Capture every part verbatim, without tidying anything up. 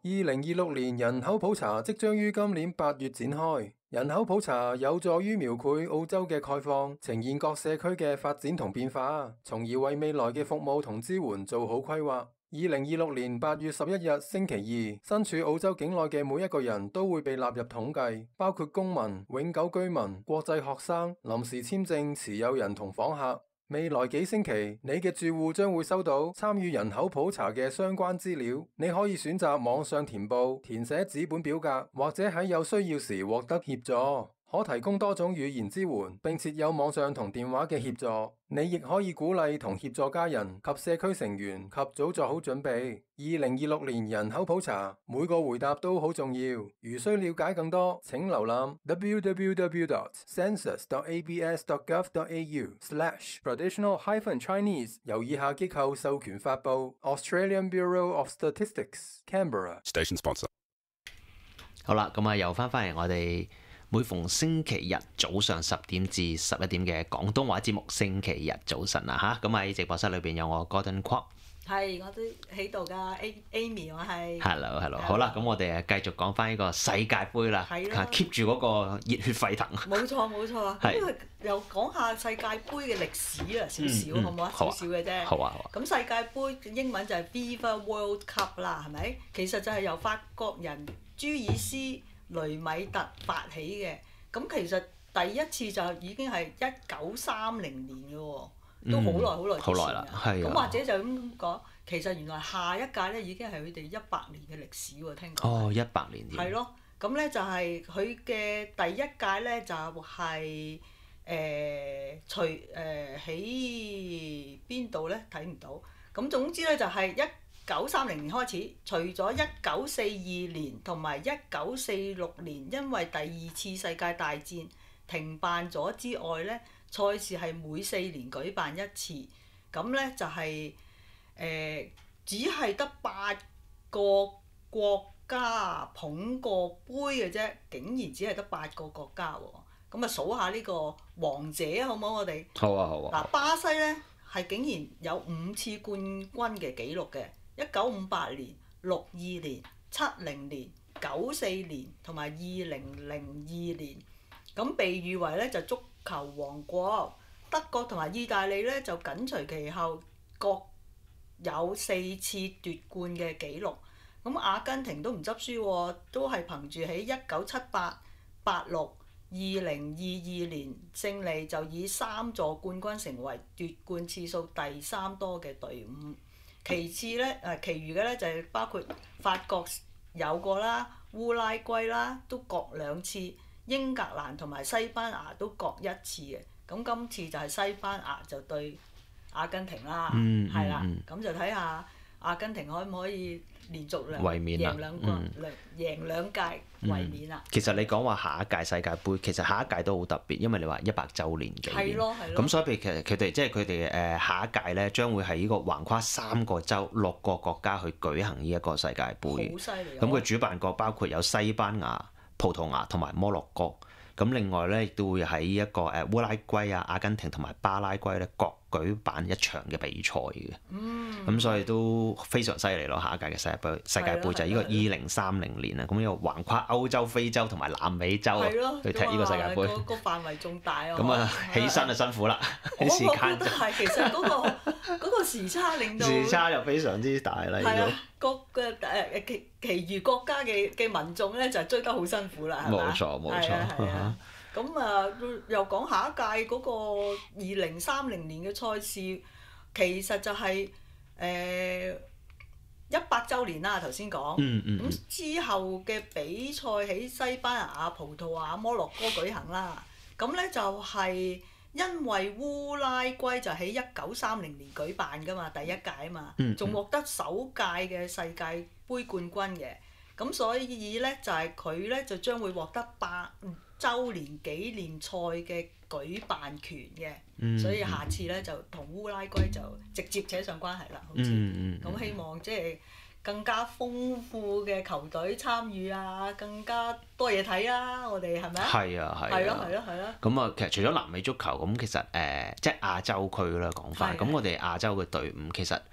二零二六年人口普查即將於今年八月展開。人口普查有助於描繪澳洲嘅概況，呈現各社區嘅發展同變化，從而為未來嘅服務同支援做好規劃。二零二六年八月十一日星期二，身處澳洲境內嘅每一個人都會被納入統計，包括公民、永久居民、國際學生、臨時簽證持有人同訪客。未來幾星期，你嘅住戶將會收到參與人口普查嘅相關資料。你可以選擇網上填報、填寫紙本表格，或者喺有需要時獲得協助。可提供多種語言支援，並設有網上同電話嘅協助。你亦可以鼓勵同協助家人及社區成員及早做好準備。二零二六年人口普查，每個回答都好重要。如需了解更多，請瀏覽 w w w dot census dot a b s dot gov dot a u slash traditional hyphen Chinese。由以下機構授權發布 Australian Bureau of Statistics Canberra Station sponsor。 好啦，咁啊又翻返嚟我哋每逢星期日早上十點至十一點嘅廣東話節目，星期日早晨啊嚇，咁喺直播室裏邊有我 Gordon Kwok， 係我都喺度噶 ，Amy 我係。 Hello Hello，好啦，咁我哋誒繼續講翻呢個世界盃啦，keep 住嗰個熱血沸騰。 冇錯冇錯，咁又講下世界盃嘅歷史啊，少少好唔好啊？少少嘅啫。 好啊好啊。 咁世界盃英文就係 FIFA World Cup 啦，係咪？其實就係由法國人朱爾斯雷米特發起嘅，咁其實第一次就已經係一九三零年嘅喎，都好耐好耐之前。好耐啦，係啊。咁或者就咁講，其實原來下一屆咧已經係佢哋一百年嘅歷史喎，聽講。 哦，一百年添。 係咯，咁咧就係佢嘅第一屆咧就係誒除誒喺邊度咧睇唔到，咁總之咧就係一九三零年開始，除咗一九四二年同埋一九四六年因為第二次世界大戰停辦咗之外咧，賽事係每四年舉辦一次。咁咧就係、是、誒、呃、只係得八個國家捧過杯嘅啫，竟然只係得八個國家喎。咁啊數下呢個王者好唔好？我哋好啊好啊。 嗱，巴西咧係竟然有五次冠軍嘅紀錄嘅。一九五八年、六二年、七零年、九四年同埋二零零二年，咁被譽為咧就足球王國。德國同埋意大利咧就緊隨其後，各有四次奪冠嘅紀錄。咁阿根廷都唔執輸喎，都係憑住喺一九七八、八六、二零二二年勝利，就以三座冠軍成為奪冠次數第三多嘅隊伍。其次咧，誒，其餘嘅咧就係包括法國有過啦，烏拉圭啦都各兩次，英格蘭同埋西班牙都各一次嘅。咁今次就係西班牙就對阿根廷啦，係啦、嗯，咁、嗯、就睇下阿根廷可唔可以連續兩贏兩個、嗯、兩贏兩屆衛冕啦。 其實你講話下一屆世界盃，其實下一屆都好特別，因為你話一百週年紀念。係咯係咯。咁所以其實佢哋即係佢哋誒下一屆咧，將會係呢個橫跨三個洲六個國家去舉行呢一個世界盃。好犀利！咁佢主辦國包括有西班牙、葡萄牙同埋摩洛哥。咁另外咧，亦都會喺一個誒烏拉圭啊、阿根廷同埋巴拉圭咧，各舉辦一場嘅比賽嘅。嗯。咁所以都非常犀利咯！下一屆嘅世界盃，世界盃就係呢個二零三零年啊！咁呢個橫跨歐洲、非洲同埋南美洲去踢呢個世界盃。 個個範圍仲大啊！ 咁啊，起身就辛苦啦，啲時間。 我覺得係，其實嗰個嗰個時差令到。 時差又非常之大啦， 係啊，各嘅誒其其餘國家嘅嘅民眾咧就追得好辛苦啦，係嘛？ 冇錯冇錯。 咁啊，又講下一屆嗰個二零三零年嘅賽事，其實就係誒一百週年啦。頭先講，咁、嗯嗯、之後嘅比賽喺西班牙、葡萄牙、摩洛哥舉行啦。咁咧就係因為烏拉圭就喺一九三零年舉辦㗎嘛，第一屆啊嘛，仲獲得首屆嘅世界盃冠軍嘅。咁所以咧就係佢咧就將會獲得百週年紀念賽嘅舉辦權嘅，嗯、所以下次咧就同烏拉圭就直接扯上關係啦，好似咁、嗯嗯、希望即係更加豐富嘅球隊參與啊，更加多嘢睇啊，我哋係咪啊？ 係啊係啊。係咯係咯係咯。咁啊，其實除咗南美足球咁，其實誒、呃、即係亞洲區啦講翻，咁我哋亞洲嘅隊伍其實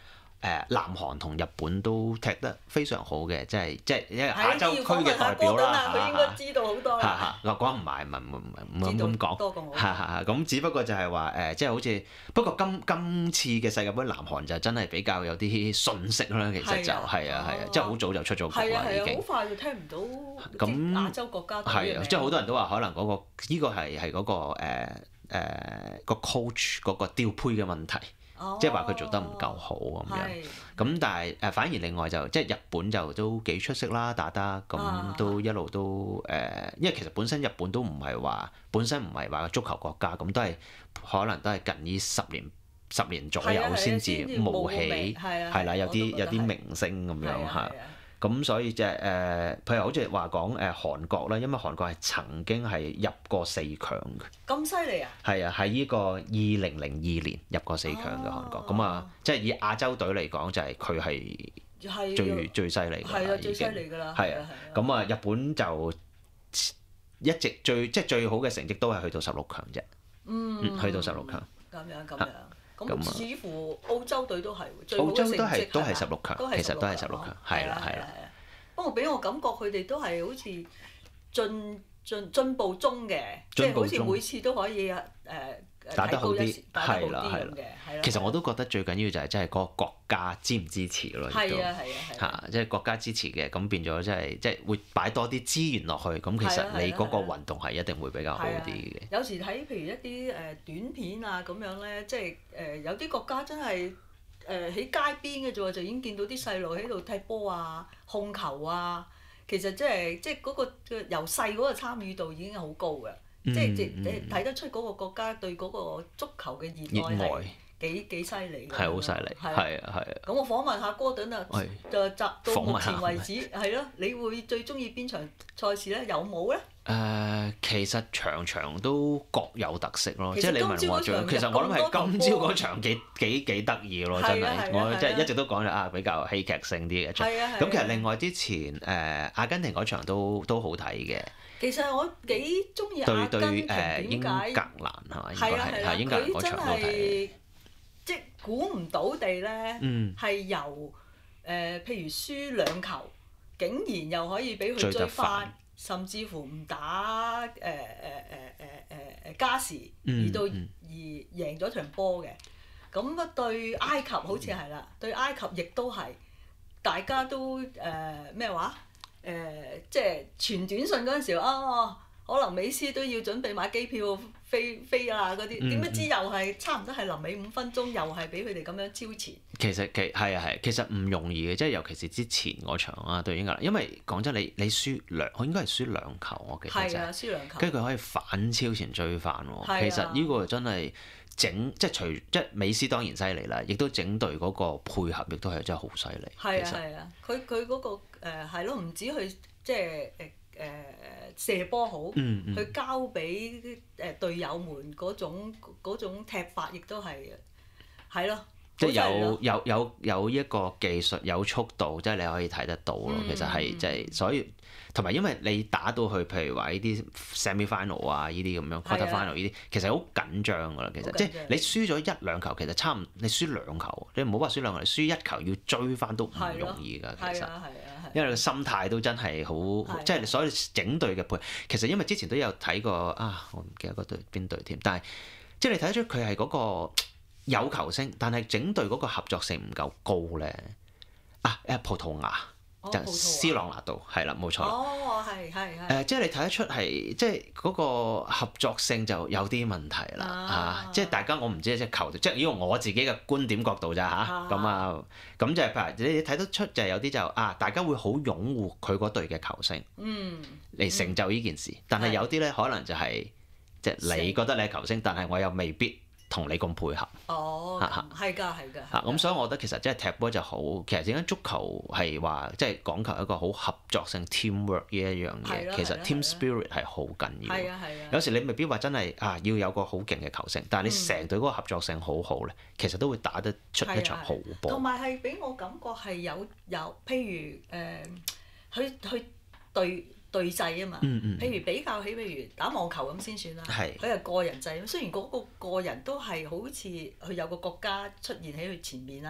誒南韓同日本都踢得非常好嘅，即係即係因為亞洲區嘅代表啦。 佢應該知道好多啦。 我講唔係唔係唔係唔咁講。 多過我。 咁只不過就係話誒，即係好似不過今今次嘅世界盃南韓就真係比較有啲信息啦，其實就係啊係啊，即係好早就出咗局啦已經。 好快就聽唔到啲亞洲國家隊嘅名。 係啊，即係好多人都話可能嗰個呢個係係嗰個誒誒個 coach 嗰個調配嘅問題。即係話佢做得唔夠好咁樣，咁但係誒反而另外就即係日本就都幾出色啦，打得咁都一路都誒，因為其實本身日本都唔係話本身唔係話足球國家，咁都係可能都係近呢十年十年左右先至冒起，係啦，有啲有啲明星咁樣嚇。咁所以即係誒，譬如好似話講誒韓國啦，因為韓國係曾經係入過四強嘅。 咁犀利啊！ 係啊，喺呢個二零零二年入過四強嘅韓國，咁啊，即係以亞洲隊嚟講，就係佢係最最犀利㗎啦，已經。係啊，最犀利㗎啦。係啊，咁啊，日本就一直最即係最好嘅成績都係去到十六強啫。嗯。去到十六強。 咁樣咁樣。咁似乎澳洲隊都係喎， 澳洲都係都係十六強，其實都係十六強，係啦係啦。 不過俾我感覺佢哋都係好似進進進步中嘅，即係好似每次都可以誒打得好啲， 係啦係啦。 其實我都覺得最緊要就係即係嗰個國家支唔支持咯， 係啊係啊係。 嚇，即係國家支持嘅，咁變咗即係即係會擺多啲資源落去，咁其實你嗰個運動係一定會比較好啲嘅。 有時睇譬如一啲誒短片啊咁樣咧，即係誒有啲國家真係誒喺街邊嘅啫喎，就已經見到啲細路喺度踢波啊、控球啊，其實即係即係嗰個由細嗰個參與度已經係好高嘅。即係即係睇得出嗰個國家對嗰個足球嘅熱愛係幾幾犀利嘅。 係好犀利，係啊係啊。 咁我訪問下哥頓啊，就集到目前為止係咯，你會最中意邊場賽事咧？有冇咧？ 誒，其實場場都各有特色咯，即係你問我最，其實我諗係今朝嗰場幾幾幾得意咯，真係，我即係一直都講啊比較戲劇性啲嘅場。咁其實另外之前誒阿根廷嗰場都都好睇嘅。其實我幾中意阿根廷，點解？ 英格蘭係嘛？應該係係英格蘭嗰場都睇。 即係估唔到地咧，係由誒譬如輸兩球，竟然又可以俾佢追翻，甚至乎唔打誒誒誒誒誒誒加時，而到而贏咗場波嘅。咁啊對埃及好似係啦，對埃及亦都係，大家都誒咩話？誒、呃、即係傳短信嗰陣時候啊，可能美斯都要準備買機票飛飛啊嗰啲，點不知又係差唔多係臨尾五分鐘，又係俾佢哋咁樣超前。 其實其係啊係，其實唔容易嘅，即係尤其是之前嗰場啊對英格蘭，因為講真你你輸兩，我應該係輸兩球我記得就係、 係啊，輸兩球。 跟住佢可以反超前追翻喎， 啊、 其實呢個真係整即係除即係美斯當然犀利啦，亦都整隊嗰個配合亦都係真係好犀利。 係啊係啊，佢佢嗰個誒係咯，唔、呃、止去即係誒誒射波好，佢、嗯嗯、交俾誒隊友們嗰種嗰種踢法，亦都係係咯。 即係有有有有一個技術有速度，即係你可以睇得到咯。嗯、其實係即係所以同埋，因為你打到去，譬如話呢啲 semi final 啊，呢啲咁樣 quarter final 呢啲，其實好緊張㗎啦。其實即係你輸咗一兩球，其實差唔你輸兩球，你唔好話輸兩球，你輸一球要追翻都唔容易㗎。其實，因為你個心態都真係好，即係所以整隊嘅配，其實因為之前都有睇過啊，我唔記得嗰隊邊隊添，但係即係你睇得出佢係嗰個。有球星，但係整隊嗰個合作性唔夠高咧。啊誒，葡萄牙、哦、就 C 朗拿度係啦，冇錯。 哦，係係係。 誒，即係你睇得出係，即係嗰個合作性就有啲問題啦。啊，啊，即係大家我唔知即係球隊，即係呢個我自己嘅觀點角度咋嚇。咁啊，咁、啊、就係譬如你睇得出就係有啲就啊，大家會好擁護佢嗰隊嘅球星。嗯。嚟成就呢件事，嗯、但係有啲咧可能就係即係你覺得你係球星，但係我又未必。同你咁配合， 哦，係㗎係㗎。 嚇咁所以我覺得其實即係踢波就好，其實點解足球係話即係講求一個好合作性 teamwork 呢一樣嘢，其實 team spirit 係好緊要。係啊係啊。有時你未必話真係啊要有個好勁嘅球星，但係你成隊嗰個合作性好好咧，其實都會打得出一場好波。 同埋係俾我感覺係有有，譬如誒，去去對。對峙啊嘛，嗯嗯、譬如比較起，譬如打網球咁先算啦。佢係是個人制，雖然嗰個個人都係好似佢有個國家出現喺佢前面啦，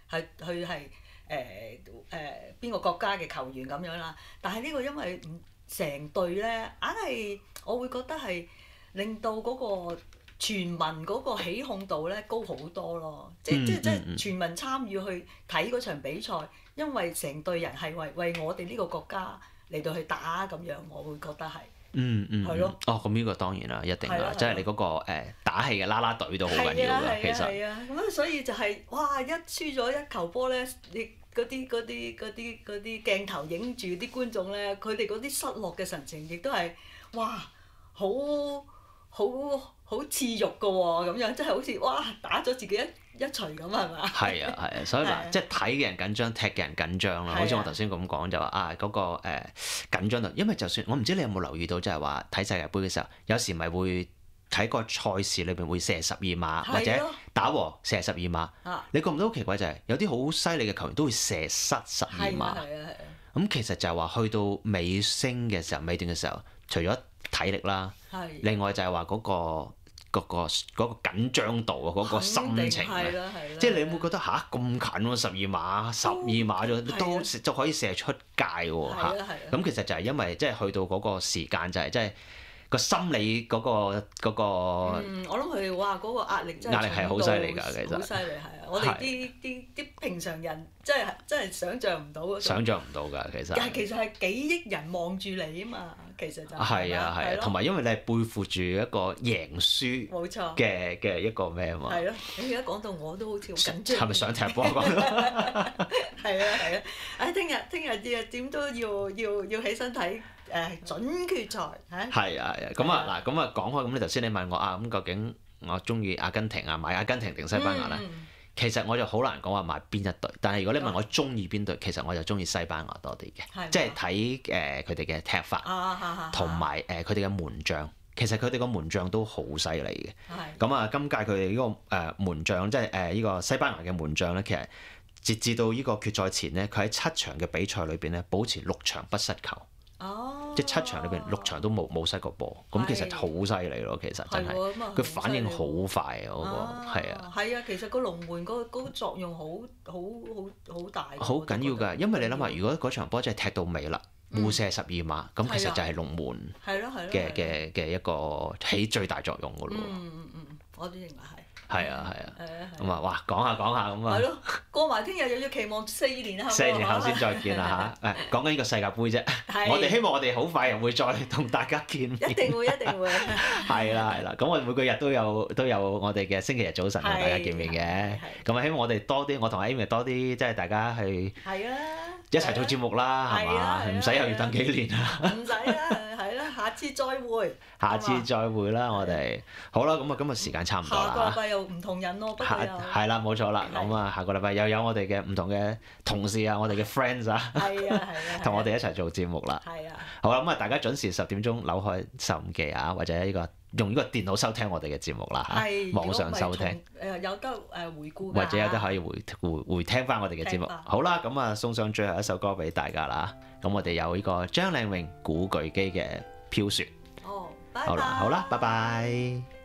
係佢係誒誒邊個國家嘅球員咁樣啦。但係呢個因為唔成隊咧，硬係我會覺得係令到嗰個全民嗰個起哄度咧高好多咯。即即即全民參與去睇嗰場比賽，因為成隊人係為為我哋呢個國家嚟到去打咁樣，我會覺得係。 嗯嗯， 係咯。 哦，咁呢個當然啦，一定啦，即係你嗰個誒打氣嘅啦啦隊都好緊要㗎，其實。 係啊，咁所以就係哇！一輸咗一球波咧，你嗰啲嗰啲嗰啲嗰啲鏡頭影住啲觀眾咧，佢哋嗰啲失落嘅神情，亦都係哇，好好好刺肉㗎喎，咁樣即係好似哇打咗自己一一錘咁係嘛？ 係啊係啊，所以嗱，即係睇嘅人緊張，踢嘅人緊張啦。好似我頭先咁講就話啊，嗰個誒緊張度，因為就算我唔知你有冇留意到，就係話睇世界盃嘅時候，有時咪會睇個賽事裏邊會射十二碼，或者打和射十二碼。你覺唔覺得好奇怪就係有啲好犀利嘅球員都會射失十二碼？係啊係啊。咁其實就係話去到尾聲嘅時候，尾段嘅時候，除咗體力啦，另外就係話嗰個。嗰個嗰個緊張度啊，嗰個心情啊，即係你會覺得吓，咁近喎，十二碼，十二碼咗都就可以射出界喎嚇。咁其實就係因為即係去到嗰個時間就係即係個心理嗰個嗰個。嗯，我諗佢哋哇嗰個壓力真係壓力係好犀利㗎，其實。好犀利係啊！我哋啲啲啲平常人真係真係想像唔到嗰種。想像唔到㗎，其實。但係其實係幾億人望住你啊嘛！其實就係啊係啊，同埋因為你係背負住一個贏輸嘅嘅一個咩啊嘛。 係咯，你而家講到我都好似好緊張。 係咪想踢波講？ 係啊係啊！唉，聽日聽日點點都要要要起身睇誒準決賽嚇。係啊係啊，咁啊嗱，咁啊講開咁，你頭先你問我啊，咁究竟我中意阿根廷啊，買阿根廷定西班牙咧？其實我就好難講話買邊一隊，但係如果你問我中意邊隊，其實我就中意西班牙多啲嘅，即係睇誒佢哋嘅踢法，同埋誒佢哋嘅門將。其實佢哋個門將都好犀利嘅。咁啊，今屆佢哋呢個誒門將，即係誒呢個西班牙嘅門將咧，其實截至到呢個決賽前咧，佢喺七場嘅比賽裏邊咧，保持六場不失球。哦，即係七場裏邊六場都冇冇失過波，咁其實好犀利咯，其實真係，佢反應好快啊嗰個，係啊， 係啊，其實個龍門嗰嗰個作用好好好好大， 好緊要㗎，因為你諗下，如果嗰場波真係踢到尾啦，互射十二碼，咁其實就係龍門嘅嘅嘅一個起最大作用㗎咯。 嗯嗯嗯，我都認為係。 係啊係啊，咁啊哇講下講下咁啊， 係咯，過埋聽日又要期望四年後， 四年後先再見啦嚇。誒講緊呢個世界盃啫，我哋希望我哋好快又會再同大家見面。 一定會一定會。 係啦係啦，咁我哋每個日都有都有我哋嘅星期日早晨同大家見面嘅，咁啊希望我哋多啲，我同阿 Amy 多啲，即係大家去一齊做節目啦，係嘛？唔使又要等幾年啦。 唔使啦，係啦，下次再會。 下次再會啦，我哋好啦，咁啊今日時間差唔多啦。 下個禮拜又唔同人咯，不過又係啦，冇錯啦。咁啊，下個禮拜又有我哋嘅唔同嘅同事啊，我哋嘅 friends 啊， 係啊係啊， 同我哋一齊做節目啦。 係啊。 好啦，咁啊，大家準時十點鐘扭開收音機啊，或者呢個用呢個電腦收聽我哋嘅節目啦嚇，網上收聽。 誒有得誒回顧。 或者有得可以回回回聽翻我哋嘅節目。好啦，咁啊送上最後一首歌俾大家啦。咁我哋有呢個張靚穎古巨基嘅飄雪。 哦。 好啦，好啦，拜拜。